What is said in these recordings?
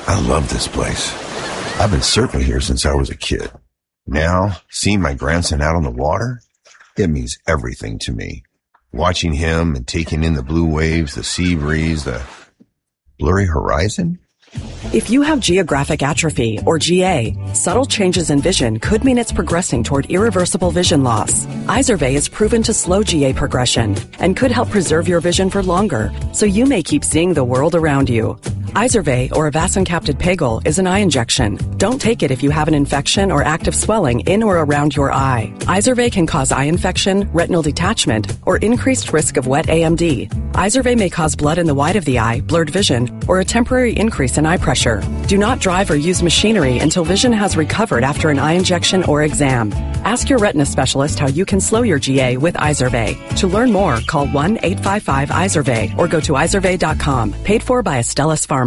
I love this place. I've been surfing here since I was a kid. Now, seeing my grandson out on the water, it means everything to me. Watching him and taking in the blue waves, the sea breeze, the blurry horizon. If you have geographic atrophy, or GA, subtle changes in vision could mean it's progressing toward irreversible vision loss. Izervay is proven to slow GA progression and could help preserve your vision for longer, so you may keep seeing the world around you. Izervay, or avacincaptad pegol, is an eye injection. Don't take it if you have an infection or active swelling in or around your eye. Izervay can cause eye infection, retinal detachment, or increased risk of wet AMD. Izervay may cause blood in the white of the eye, blurred vision, or a temporary increase in eye pressure. Do not drive or use machinery until vision has recovered after an eye injection or exam. Ask your retina specialist how you can slow your GA with Izervay. To learn more, call 1-855-IZERVAY or go to izervay.com. Paid for by Astellas Pharma.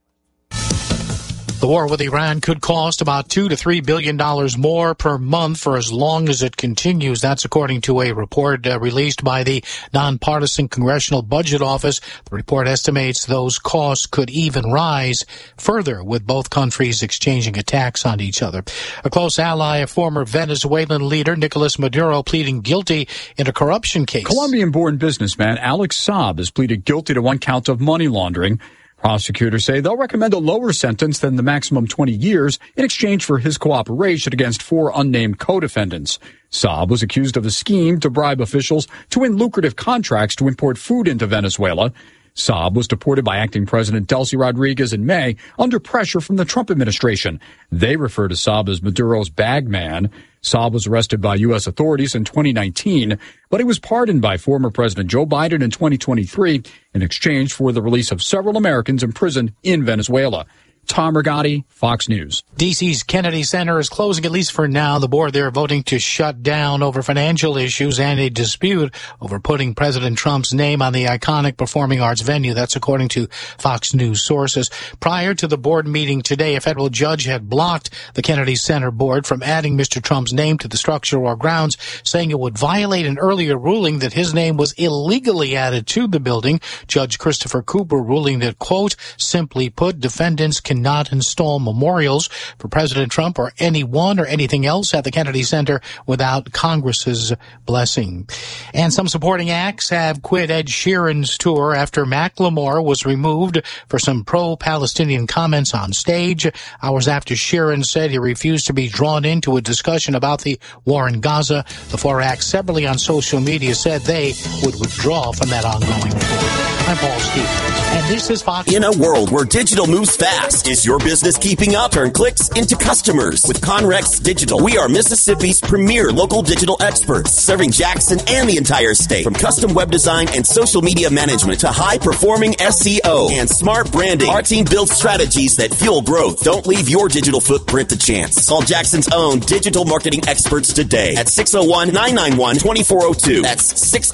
The war with Iran could cost about $2 to $3 billion more per month for as long as it continues. That's according to a report released by the Nonpartisan Congressional Budget Office. The report estimates those costs could even rise further with both countries exchanging attacks on each other. A close ally of former Venezuelan leader Nicolas Maduro pleading guilty in a corruption case. Colombian-born businessman Alex Saab has pleaded guilty to one count of money laundering. Prosecutors say they'll recommend a lower sentence than the maximum 20 years in exchange for his cooperation against 4 unnamed co-defendants. Saab was accused of a scheme to bribe officials to win lucrative contracts to import food into Venezuela. Saab was deported by acting President Delcy Rodriguez in May under pressure from the Trump administration. They refer to Saab as Maduro's bag man. Saab was arrested by U.S. authorities in 2019, but he was pardoned by former President Joe Biden in 2023 in exchange for the release of several Americans imprisoned in Venezuela. Tom Rigotti, Fox News. D.C.'s Kennedy Center is closing, at least for now. The board there voting to shut down over financial issues and a dispute over putting President Trump's name on the iconic performing arts venue. That's according to Fox News sources. Prior to the board meeting today, a federal judge had blocked the Kennedy Center board from adding Mr. Trump's name to the structure or grounds, saying it would violate an earlier ruling that his name was illegally added to the building. Judge Christopher Cooper ruling that, quote, simply put, defendants cannot install memorials for President Trump or anyone or anything else at the Kennedy Center without Congress's blessing. And some supporting acts have quit Ed Sheeran's tour after Macklemore was removed for some pro-Palestinian comments on stage. Hours after Sheeran said he refused to be drawn into a discussion about the war in Gaza, the 4 acts separately on social media said they would withdraw from that ongoing tour. I'm Paul Stevens, and this is Fox. In a world where digital moves fast, is your business keeping up? Turn clicks into customers with Conrex Digital. We are Mississippi's premier local digital experts, serving Jackson and the entire state. From custom web design and social media management to high-performing SEO and smart branding, our team builds strategies that fuel growth. Don't leave your digital footprint to chance. Call Jackson's own digital marketing experts today at 601-991-2402. That's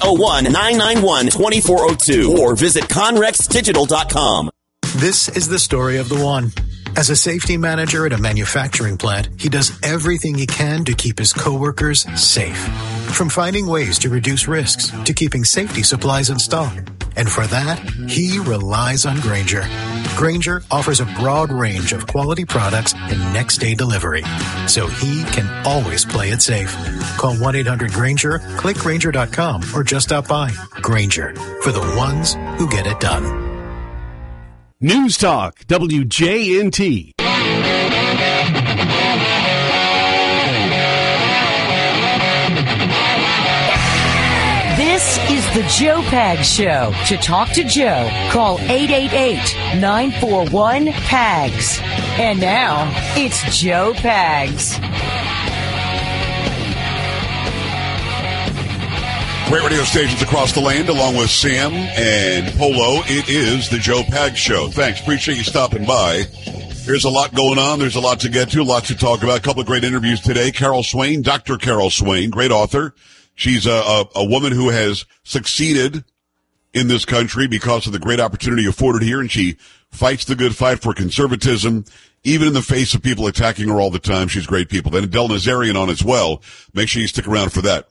601-991-2402. Or visit conrexdigital.com. This is the story of the one. As a safety manager at a manufacturing plant, he does everything he can to keep his coworkers safe. From finding ways to reduce risks to keeping safety supplies in stock. And for that, he relies on Grainger. Grainger offers a broad range of quality products and next-day delivery, so he can always play it safe. Call 1-800-GRAINGER, click Grainger.com, or just stop by. Grainger, for the ones who get it done. News Talk, WJNT. This is the Joe Pags Show. To talk to Joe, call 888-941-PAGS. And now, it's Joe Pags. Great radio stations across the land, along with Sam and Polo. It is the Joe Pags Show. Thanks. Appreciate you stopping by. There's a lot going on. There's a lot to get to, a lot to talk about. A couple of great interviews today. Carol Swain, Dr. Carol Swain, great author. She's a woman who has succeeded in this country because of the great opportunity afforded here, and she fights the good fight for conservatism, even in the face of people attacking her all the time. She's great people. Then Adele Nazarian on as well. Make sure you stick around for that.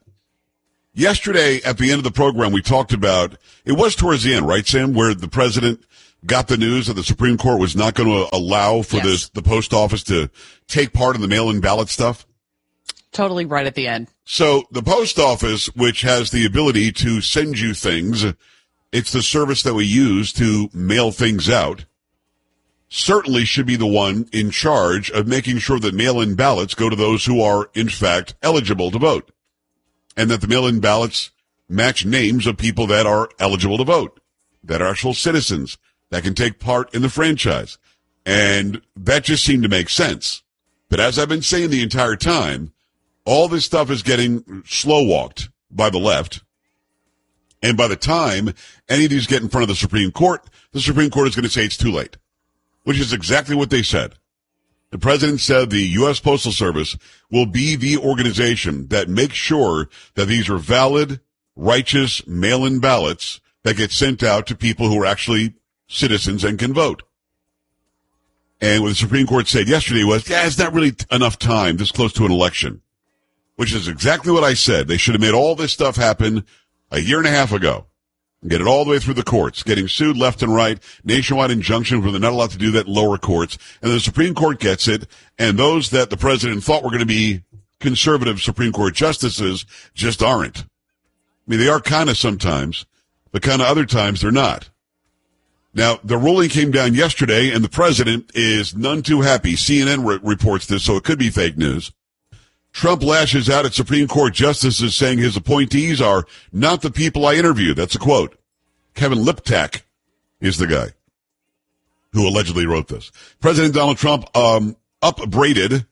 Yesterday, at the end of the program, we talked about, it was towards the end, right, Sam, where the president got the news that the Supreme Court was not going to allow for the post office to take part in the mail-in ballot stuff? Totally right at the end. So the post office, which has the ability to send you things, it's the service that we use to mail things out, certainly should be the one in charge of making sure that mail-in ballots go to those who are, in fact, eligible to vote. And that the mail-in ballots match names of people that are eligible to vote, that are actual citizens, that can take part in the franchise. And that just seemed to make sense. But as I've been saying the entire time, all this stuff is getting slow-walked by the left. And by the time any of these get in front of the Supreme Court is going to say it's too late, which is exactly what they said. The president said the U.S. Postal Service will be the organization that makes sure that these are valid, righteous mail-in ballots that get sent out to people who are actually citizens and can vote. And what the Supreme Court said yesterday was, it's not really enough time this close to an election, which is exactly what I said. They should have made all this stuff happen a year and a half ago. Get it all the way through the courts, getting sued left and right, nationwide injunction where they're not allowed to do that in lower courts. And the Supreme Court gets it, and those that the president thought were going to be conservative Supreme Court justices just aren't. I mean, they are kind of sometimes, but kind of other times they're not. Now, the ruling came down yesterday, and the president is none too happy. CNN reports this, so it could be fake news. Trump lashes out at Supreme Court justices saying his appointees are not the people I interviewed. That's a quote. Kevin Liptak is the guy who allegedly wrote this. President Donald Trump upbraided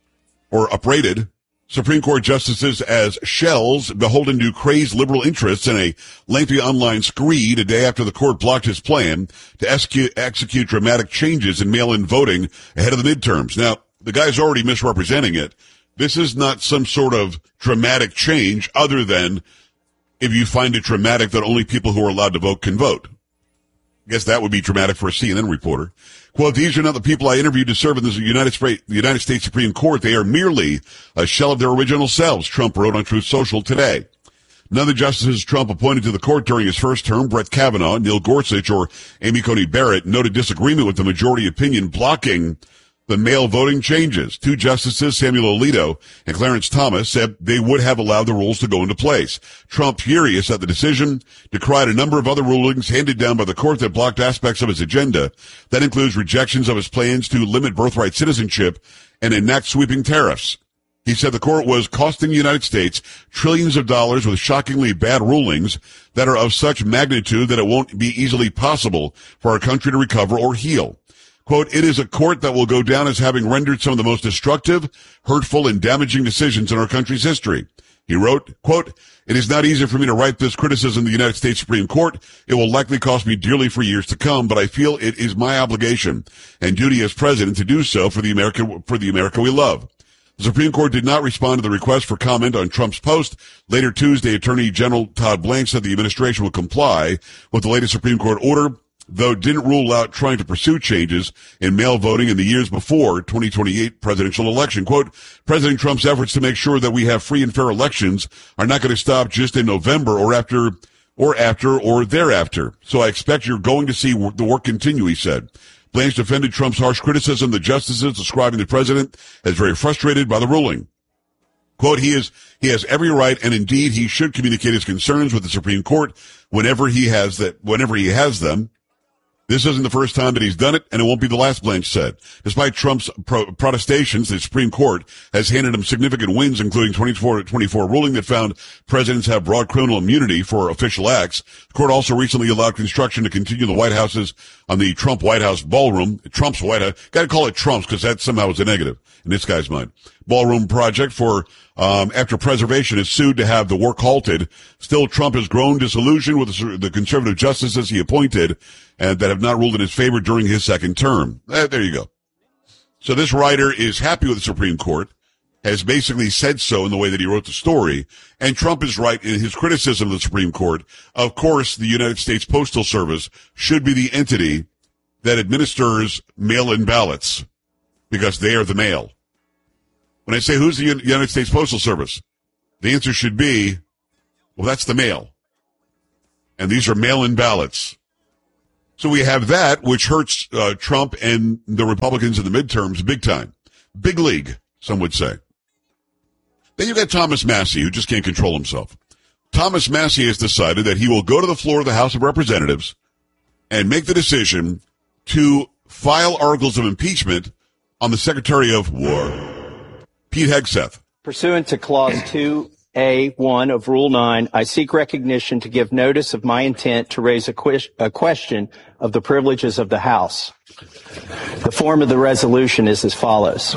Supreme Court justices as shells beholden to crazed liberal interests in a lengthy online screed a day after the court blocked his plan to execute dramatic changes in mail-in voting ahead of the midterms. Now, the guy's already misrepresenting it. This is not some sort of dramatic change other than if you find it dramatic that only people who are allowed to vote can vote. I guess that would be dramatic for a CNN reporter. Quote, these are not the people I interviewed to serve in the United States Supreme Court. They are merely a shell of their original selves, Trump wrote on Truth Social today. None of the justices Trump appointed to the court during his first term, Brett Kavanaugh, Neil Gorsuch, or Amy Coney Barrett, noted disagreement with the majority opinion blocking the mail voting changes. Two justices, Samuel Alito and Clarence Thomas, said they would have allowed the rules to go into place. Trump, furious at the decision, decried a number of other rulings handed down by the court that blocked aspects of his agenda. That includes rejections of his plans to limit birthright citizenship and enact sweeping tariffs. He said the court was costing the United States trillions of dollars with shockingly bad rulings that are of such magnitude that it won't be easily possible for our country to recover or heal. Quote, it is a court that will go down as having rendered some of the most destructive, hurtful, and damaging decisions in our country's history. He wrote, quote, it is not easy for me to write this criticism of the United States Supreme Court. It will likely cost me dearly for years to come, but I feel it is my obligation and duty as president to do so for the America we love. The Supreme Court did not respond to the request for comment on Trump's post. Later Tuesday, Attorney General Todd Blanche said the administration will comply with the latest Supreme Court order, though didn't rule out trying to pursue changes in mail voting in the years before 2028 presidential election. Quote, President Trump's efforts to make sure that we have free and fair elections are not going to stop just in November or after or thereafter. So I expect you're going to see the work continue, he said. Blanche defended Trump's harsh criticism of the justices, describing the president as very frustrated by the ruling. Quote, he has every right, and indeed he should communicate his concerns with the Supreme Court whenever he has them. This isn't the first time that he's done it, and it won't be the last, Blanche said. Despite Trump's protestations, the Supreme Court has handed him significant wins, including 2024 ruling that found presidents have broad criminal immunity for official acts. The court also recently allowed construction to continue the White House's on the Trump White House ballroom. Trump's White House. Got to call it Trump's because that somehow is a negative in this guy's mind. Ballroom project for after preservation is sued to have the work halted. Still, Trump has grown disillusioned with the conservative justices he appointed and that have not ruled in his favor during his second term. There you go. So this writer is happy with the Supreme Court, has basically said so in the way that he wrote the story, and Trump is right in his criticism of the Supreme Court. Of course, the United States Postal Service should be the entity that administers mail-in ballots because they are the mail. When I say who's the United States Postal Service, the answer should be, well, that's the mail. And these are mail-in ballots. So we have that, which hurts Trump and the Republicans in the midterms big time. Big league, some would say. Then you got Thomas Massie, who just can't control himself. Thomas Massie has decided that he will go to the floor of the House of Representatives and make the decision to file articles of impeachment on the Secretary of War, Pete Hegseth. Pursuant to Clause 2A1 of Rule 9, I seek recognition to give notice of my intent to raise a question of the privileges of the House. The form of the resolution is as follows.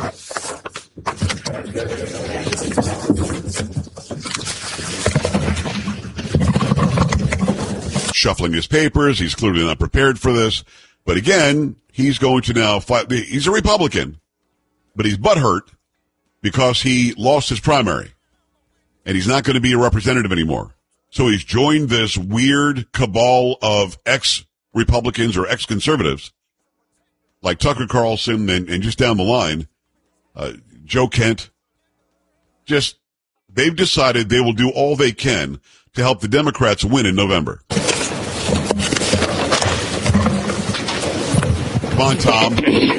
Shuffling his papers. He's clearly not prepared for this. But again, he's going to now fight. He's a Republican, but he's butthurt because he lost his primary. And he's not going to be a representative anymore. So he's joined this weird cabal of ex-Republicans or ex-conservatives like Tucker Carlson and just down the line, Joe Kent. Just, they've decided they will do all they can to help the Democrats win in November. Come on, Tom.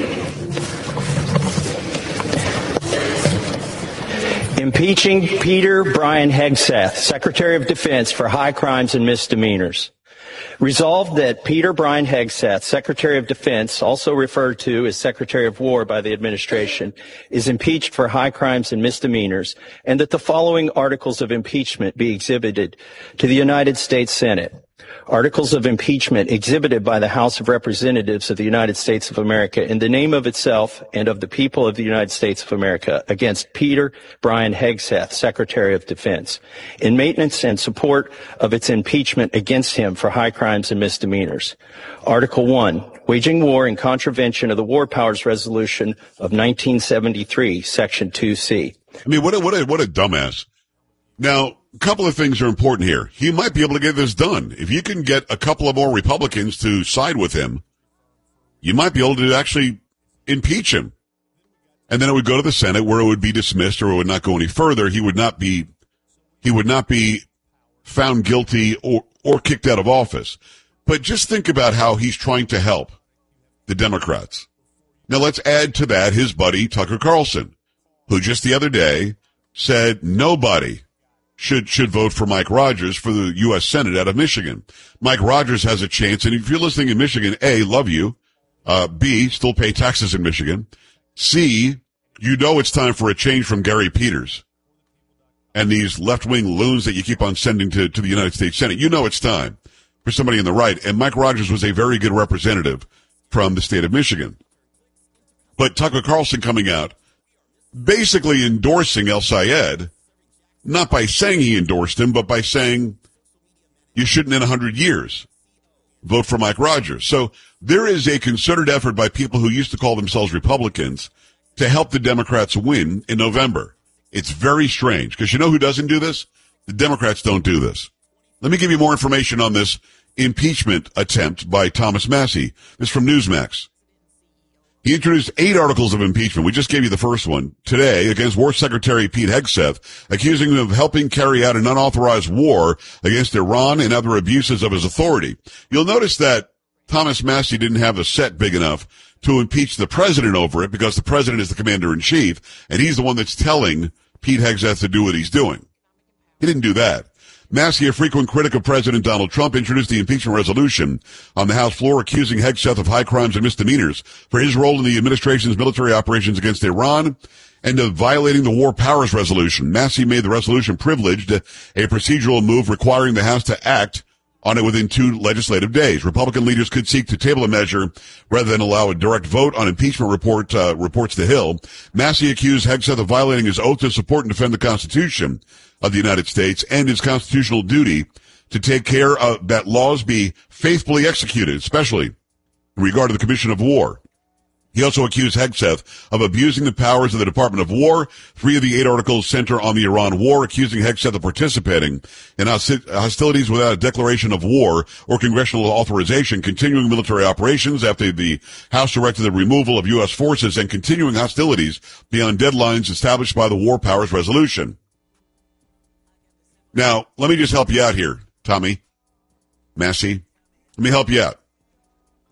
Impeaching Peter Brian Hegseth, Secretary of Defense, for high crimes and misdemeanors. Resolved that Peter Brian Hegseth, Secretary of Defense, also referred to as Secretary of War by the administration, is impeached for high crimes and misdemeanors, and that the following articles of impeachment be exhibited to the United States Senate. Articles of impeachment exhibited by the House of Representatives of the United States of America in the name of itself and of the people of the United States of America against Peter Brian Hegseth, Secretary of Defense, in maintenance and support of its impeachment against him for high crimes and misdemeanors. Article 1, waging war in contravention of the War Powers Resolution of 1973, Section 2C. I mean, what a dumbass. Now, a couple of things are important here. He might be able to get this done. If you can get a couple of more Republicans to side with him, you might be able to actually impeach him. And then it would go to the Senate where it would be dismissed or it would not go any further. He would not be found guilty or kicked out of office. But just think about how he's trying to help the Democrats. Now let's add to that his buddy Tucker Carlson, who just the other day said nobody should vote for Mike Rogers for the U.S. Senate out of Michigan. Mike Rogers has a chance, and if you're listening in Michigan, A, love you. B, still pay taxes in Michigan. C, you know it's time for a change from Gary Peters and these left-wing loons that you keep on sending to the United States Senate. You know it's time for somebody on the right, and Mike Rogers was a very good representative from the state of Michigan. But Tucker Carlson coming out, basically endorsing El Sayed, not by saying he endorsed him, but by saying you shouldn't in 100 years vote for Mike Rogers. So there is a concerted effort by people who used to call themselves Republicans to help the Democrats win in November. It's very strange because you know who doesn't do this? The Democrats don't do this. Let me give you more information on this impeachment attempt by Thomas Massie. This is from Newsmax. He introduced 8 articles of impeachment. We just gave you the first one today against War Secretary Pete Hegseth, accusing him of helping carry out an unauthorized war against Iran and other abuses of his authority. You'll notice that Thomas Massie didn't have the set big enough to impeach the president over it because the president is the commander-in-chief, and he's the one that's telling Pete Hegseth to do what he's doing. He didn't do that. Massie, a frequent critic of President Donald Trump, introduced the impeachment resolution on the House floor accusing Hegseth of high crimes and misdemeanors for his role in the administration's military operations against Iran and of violating the War Powers Resolution. Massie made the resolution privileged, a procedural move requiring the House to act on it within 2 legislative days. Republican leaders could seek to table a measure rather than allow a direct vote on impeachment, reports The Hill. Massie accused Hegseth of violating his oath to support and defend the Constitution of the United States and his constitutional duty to take care of that laws be faithfully executed, especially in regard to the Commission of War. He also accused Hegseth of abusing the powers of the Department of War. 3 of the 8 articles center on the Iran war, accusing Hegseth of participating in hostilities without a declaration of war or congressional authorization, continuing military operations after the House directed the removal of U.S. forces, and continuing hostilities beyond deadlines established by the War Powers Resolution. Now, let me just help you out here, Tommy Massie. Let me help you out.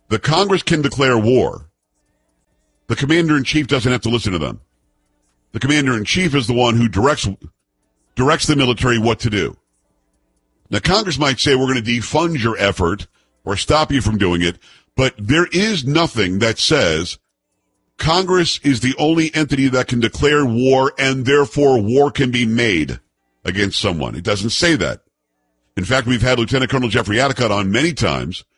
The Congress can declare war. The commander-in-chief doesn't have to listen to them. The commander-in-chief is the one who directs the military what to do. Now, Congress might say we're going to defund your effort or stop you from doing it, but there is nothing that says Congress is the only entity that can declare war and therefore war can be made against someone. It doesn't say that. In fact, we've had Lieutenant Colonel Jeffrey Atticott on many times